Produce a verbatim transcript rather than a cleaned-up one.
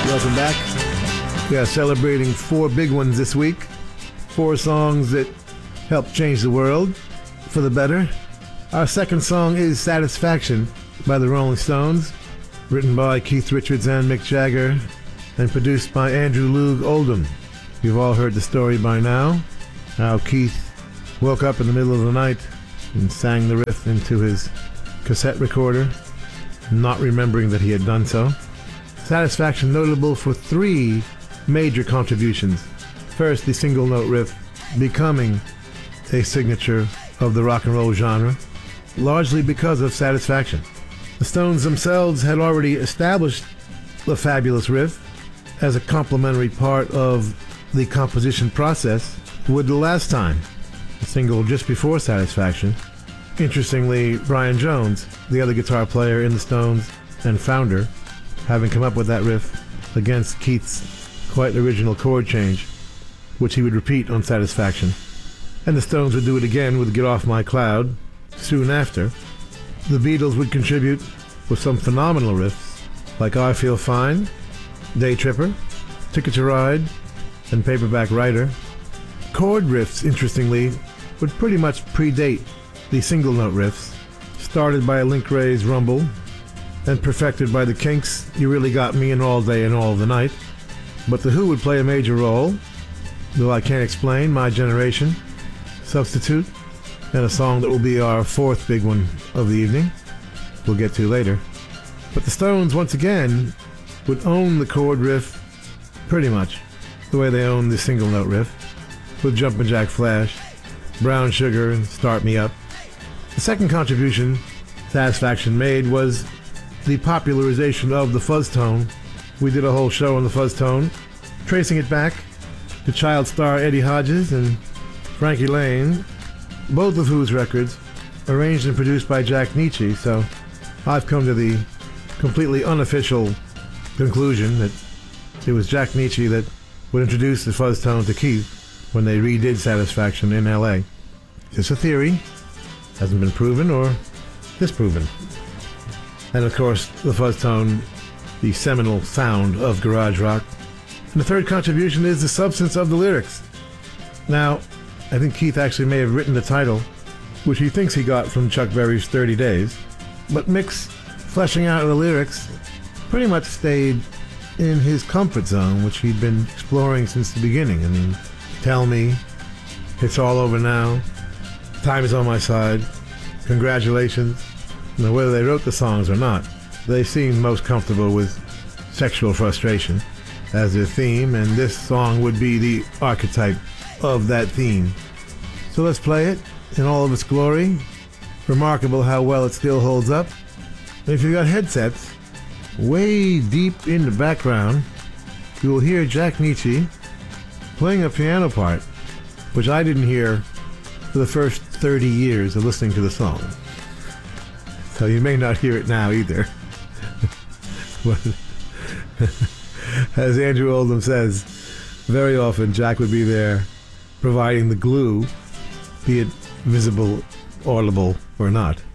Welcome back. We are celebrating four big ones this week. Four songs that helped change the world for the better. Our second song is Satisfaction by the Rolling Stones, written by Keith Richards and Mick Jagger, and produced by Andrew Loog Oldham. You've all heard the story by now, how Keith woke up in the middle of the night and sang the riff into his cassette recorder, not remembering that he had done so. Satisfaction notable for three major contributions. First, the single note riff becoming a signature of the rock and roll genre, largely because of Satisfaction. The Stones themselves had already established the fabulous riff as a complementary part of the composition process with The Last Time, the single just before Satisfaction. Interestingly, Brian Jones, the other guitar player in the Stones and founder, having come up with that riff against Keith's quite original chord change, which he would repeat on Satisfaction. And the Stones would do it again with Get Off My Cloud soon after. The Beatles would contribute with some phenomenal riffs like I Feel Fine, Day Tripper, Ticket to Ride, and Paperback Writer. Chord riffs, interestingly, would pretty much predate the single note riffs, started by Link Wray's Rumble and perfected by the Kinks' You Really Got Me in All Day and All the Night. But The Who would play a major role, though I Can't Explain, My Generation, Substitute, and a song that will be our fourth big one of the evening, we'll get to later. But the Stones, once again, would own the chord riff pretty much the way they own the single note riff, with Jumpin' Jack Flash, Brown Sugar, and Start Me Up. The second contribution Satisfaction made was the popularization of the fuzz tone. We did a whole show on the fuzz tone, tracing it back to child star Eddie Hodges and Frankie Lane, both of whose records arranged and produced by Jack Nietzsche. So I've come to the completely unofficial conclusion that it was Jack Nietzsche that would introduce the fuzz tone to Keith when they redid Satisfaction in L A. Just a theory, hasn't been proven or disproven. And of course, the fuzz tone, the seminal sound of garage rock. And the third contribution is the substance of the lyrics. Now, I think Keith actually may have written the title, which he thinks he got from Chuck Berry's thirty days, but Mick's fleshing out the lyrics pretty much stayed in his comfort zone, which he'd been exploring since the beginning. I mean, Tell Me, It's All Over Now, Time Is On My Side, Congratulations. Now, whether they wrote the songs or not, they seemed most comfortable with sexual frustration as their theme, and this song would be the archetype of that theme. So let's play it in all of its glory. Remarkable how well it still holds up. If you've got headsets, way deep in the background, you will hear Jack Nietzsche playing a piano part, which I didn't hear for the first thirty years of listening to the song. So you may not hear it now either. But as Andrew Oldham says, very often Jack would be there providing the glue, be it visible, audible, or not.